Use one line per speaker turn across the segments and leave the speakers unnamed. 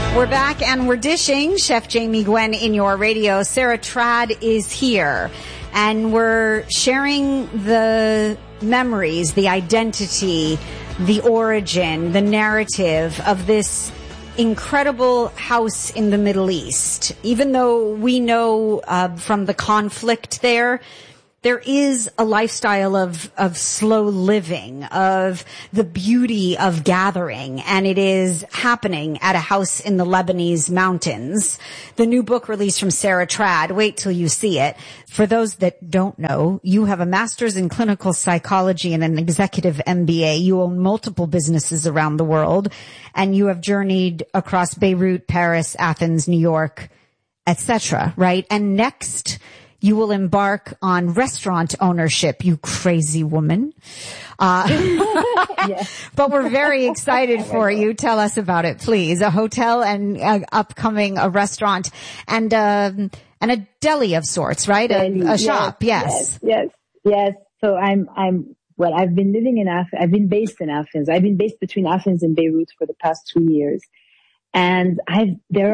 We're back and we're dishing Chef Jamie Gwen in your radio. Sarah Trad is here and we're sharing the memories, the identity, the origin, the narrative of this incredible house in the Middle East. Even though we know from the conflict there is a lifestyle of slow living, of the beauty of gathering, and it is happening at a house in the Lebanese mountains. The new book released from Sarah Trad, wait till you see it. For those that don't know, you have a master's in clinical psychology and an executive MBA. You own multiple businesses around the world, and you have journeyed across Beirut, Paris, Athens, New York, etc., right? And next, you will embark on restaurant ownership, you crazy woman.
Yes.
But we're very excited for you. Tell us about it, please. A hotel and upcoming a restaurant and a deli of sorts, right? A shop. Yes.
So I've been living in Athens. I've been based in Athens. I've been based between Athens and Beirut for the past 2 years. And there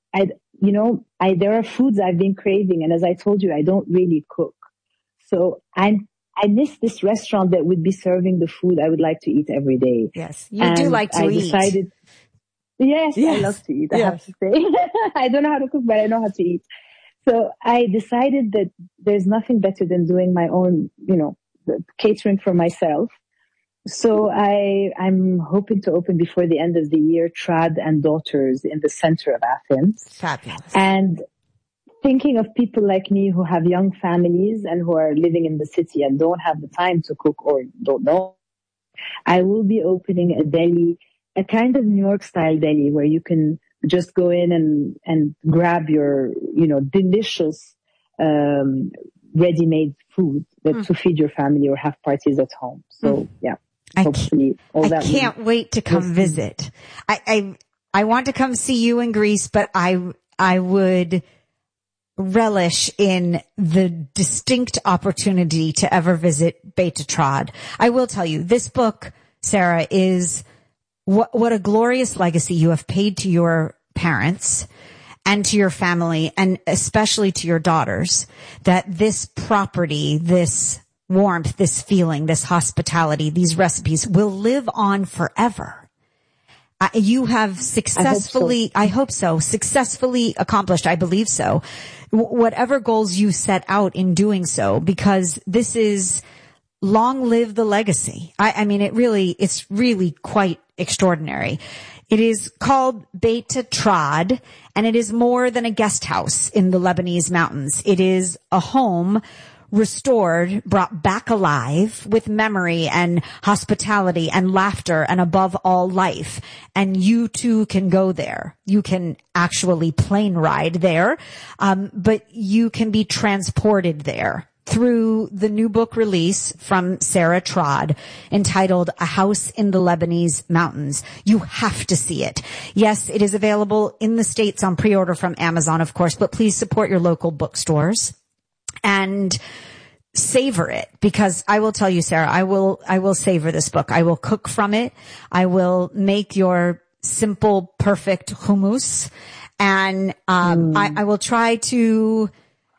are foods I've been craving, and as I told you, I don't really cook. So I miss this restaurant that would be serving the food I would like to eat every day.
Yes, you do like to eat.
Yes, I love to eat, I have to say. I don't know how to cook, but I know how to eat. So I decided that there's nothing better than doing my own, catering for myself. So I'm hoping to open before the end of the year Trad and Daughters in the center of Athens.
Fabulous.
And thinking of people like me who have young families and who are living in the city and don't have the time to cook or don't know, I will be opening a deli, a kind of New York style deli where you can just go in and grab your, delicious, ready-made food to feed your family or have parties at home. So,
I can't wait to come visit. I want to come see you in Greece, but I would relish in the distinct opportunity to ever visit Beit Trad. I will tell you, this book, Sarah, is what a glorious legacy you have paid to your parents and to your family, and especially to your daughters, that this property, this warmth, this feeling, this hospitality, these recipes will live on forever. You have successfully, I hope so, successfully accomplished, I believe so, whatever goals you set out in doing so, because this is long live the legacy. It's really quite extraordinary. It is called Beit Trad, and it is more than a guest house in the Lebanese mountains. It is a home restored, brought back alive with memory and hospitality and laughter and above all life. And you too can go there. You can actually plane ride there, but you can be transported there through the new book release from Sarah Trad entitled A House in the Lebanese Mountains. You have to see it. Yes, it is available in the States on pre-order from Amazon, of course, but please support your local bookstores and savor it, because I will tell you, Sarah, I will savor this book. I will cook from it. I will make your simple, perfect hummus, and I will try to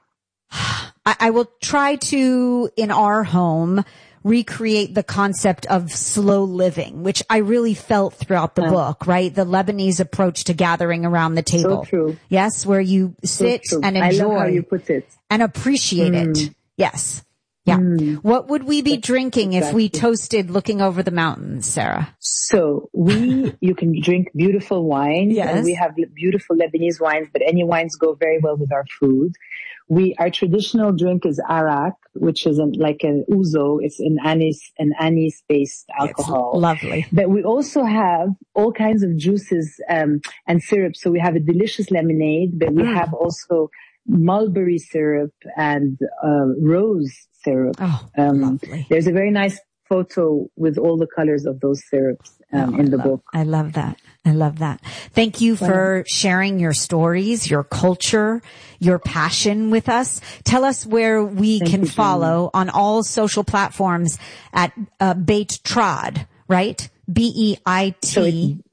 in our home recreate the concept of slow living, which I really felt throughout the book, right? The Lebanese approach to gathering around the table.
So true.
Yes, where you sit and enjoy.
I love how you put it.
And appreciate it. Yes. Yeah. What would we be drinking if we toasted looking over the mountains, Sarah?
So you can drink beautiful wines.
Yes.
We have beautiful Lebanese wines, but any wines go very well with our food. Our traditional drink is arak, which is like an ouzo. It's an anise-based alcohol.
It's lovely.
But we also have all kinds of juices, and syrups. So we have a delicious lemonade, but we have also mulberry syrup and, rose syrup.
Oh, lovely.
There's a very nice photo with all the colors of those syrups, in the book.
I love that. I love that. Thank you for sharing your stories, your culture, your passion with us. Tell us where we can follow on all social platforms at Beit Trad, right? BEIT.
So it's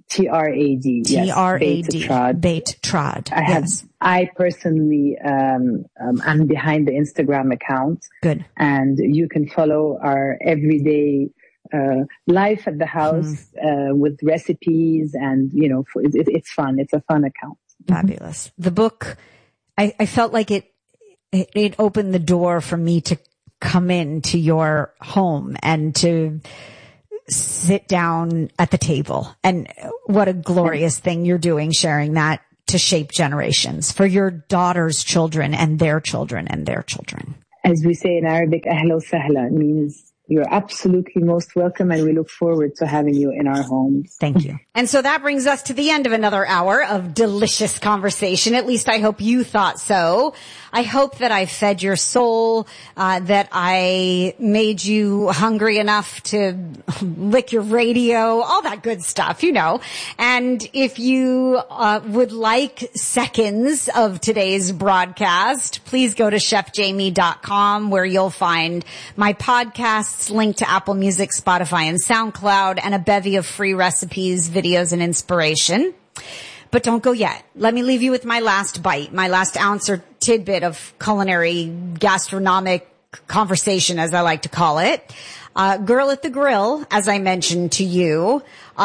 TRAD.
TRAD. Beit Trad.
I personally, I'm behind the Instagram account.
Good.
And you can follow our everyday, life at the house, with recipes and, it's fun. It's a fun account.
Fabulous. The book, I felt like it opened the door for me to come into your home and to sit down at the table. And what a glorious thing you're doing, sharing that to shape generations for your daughter's children and their children and their children.
As we say in Arabic, ahla wa sahla, means you're absolutely most welcome, and we look forward to having you in our homes.
Thank you. And so that brings us to the end of another hour of delicious conversation. At least I hope you thought so. I hope that I fed your soul, that I made you hungry enough to lick your radio, all that good stuff, And if you would like seconds of today's broadcast, please go to chefjamie.com, where you'll find my podcasts linked to Apple Music, Spotify, and SoundCloud, and a bevy of free recipes, videos, and inspiration. But don't go yet. Let me leave you with my last bite, my last ounce or tidbit of culinary gastronomic conversation, as I like to call it. Girl at the Grill, as I mentioned to you,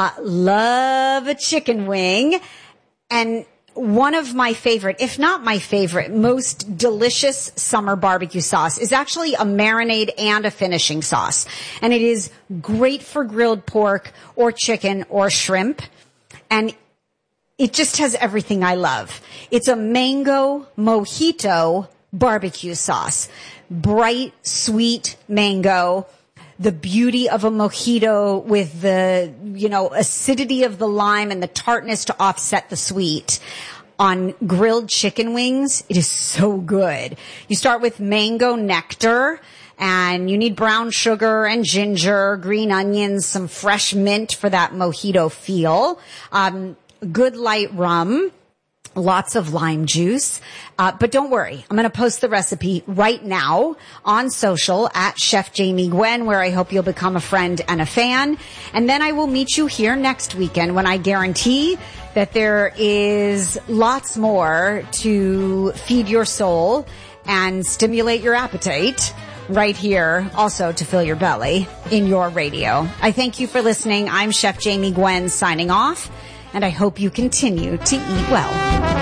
love a chicken wing. And one of my favorite, if not my favorite, most delicious summer barbecue sauce is actually a marinade and a finishing sauce. And it is great for grilled pork or chicken or shrimp. And it just has everything I love. It's a mango mojito barbecue sauce. Bright, sweet mango. The beauty of a mojito with the, acidity of the lime and the tartness to offset the sweet. On grilled chicken wings, it is so good. You start with mango nectar, and you need brown sugar and ginger, green onions, some fresh mint for that mojito feel. Good light rum, lots of lime juice. But don't worry, I'm going to post the recipe right now on social at Chef Jamie Gwen, where I hope you'll become a friend and a fan. And then I will meet you here next weekend, when I guarantee that there is lots more to feed your soul and stimulate your appetite right here, also to fill your belly in your radio. I thank you for listening. I'm Chef Jamie Gwen signing off. And I hope you continue to eat well.